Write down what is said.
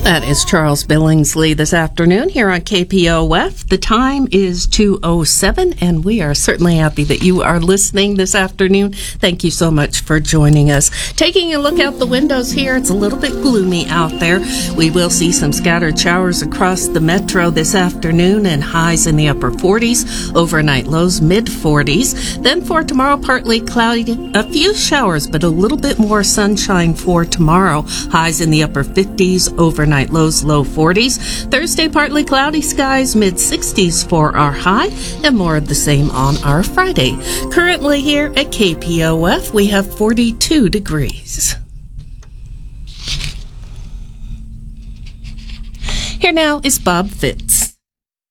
That is Charles Billingsley this afternoon here on KPOF. The time is 2:07, and we are certainly happy that you are listening this afternoon. Thank you so much for joining us. Taking a look out the windows here, it's a little bit gloomy out there. We will see some scattered showers across the metro this afternoon and highs in the upper 40s, overnight lows mid-40s. Then for tomorrow, partly cloudy, a few showers, but a little bit more sunshine for tomorrow. Highs in the upper 50s, overnight lows low 40s. Thursday, partly cloudy skies, mid-60s for our high, and more of the same on our Friday. Currently here at KPOF, we have 42 degrees. Here now is Bob Fitz.